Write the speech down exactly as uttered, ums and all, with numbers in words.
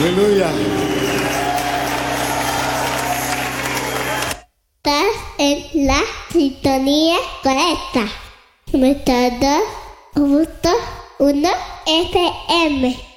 Aleluya. Estás en la sintonía correcta. noventa y dos punto uno F M.